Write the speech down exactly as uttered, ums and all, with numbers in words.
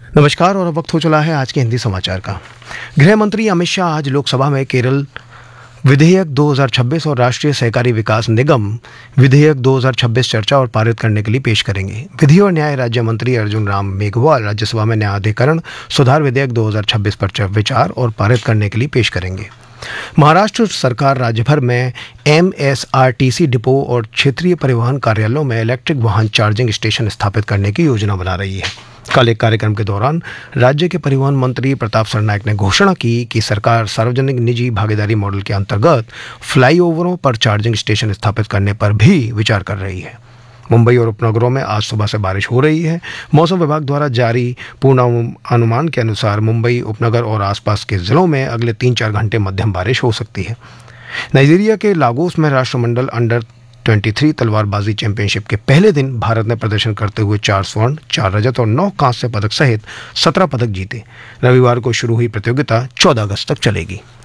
नमस्कार और अब वक्त हो चला है आज के हिंदी समाचार का। गृह मंत्री अमित शाह आज लोकसभा में केरल विधेयक दो हज़ार छब्बीस और राष्ट्रीय सहकारी विकास निगम विधेयक दो हज़ार छब्बीस चर्चा और पारित करने के लिए पेश करेंगे। विधि और न्याय राज्य मंत्री अर्जुन राम मेघवाल राज्यसभा में न्यायाधिकरण सुधार विधेयक दो हज़ार छब्बीस पर विचार और पारित करने के लिए पेश करेंगे। महाराष्ट्र सरकार राज्य भर में M S R T C depot और क्षेत्रीय परिवहन कार्यालयों में इलेक्ट्रिक वाहन चार्जिंग स्टेशन स्थापित करने की योजना बना रही है। कल एक कार्यक्रम के दौरान राज्य के परिवहन मंत्री प्रताप सरनाईक ने घोषणा की कि सरकार सार्वजनिक निजी भागीदारी मॉडल के अंतर्गत फ्लाईओवरों पर चार्जिंग स्टेशन स्थापित करने पर भी विचार कर रही है। मुंबई और उपनगरों में आज सुबह से बारिश हो रही है। मौसम विभाग द्वारा जारी पूर्वानुमान के अनुसार मुंबई, उपनगर और आसपास के जिलों में अगले तीन चार घंटे मध्यम बारिश हो सकती है। नाइजीरिया के लागोस में राष्ट्रमंडल अंडर तेईस तलवारबाजी चैंपियनशिप के पहले दिन भारत ने प्रदर्शन करते हुए चार स्वर्ण, चार रजत और नौ कांस्य पदक सहित सत्रह पदक जीते। रविवार को शुरू हुई प्रतियोगिता चौदह अगस्त तक चलेगी।